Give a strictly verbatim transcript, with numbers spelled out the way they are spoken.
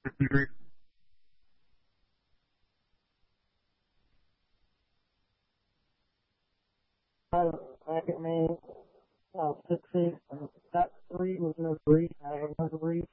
Degree. I, I mean, uh, six feet, uh, that three was no three. I have no three.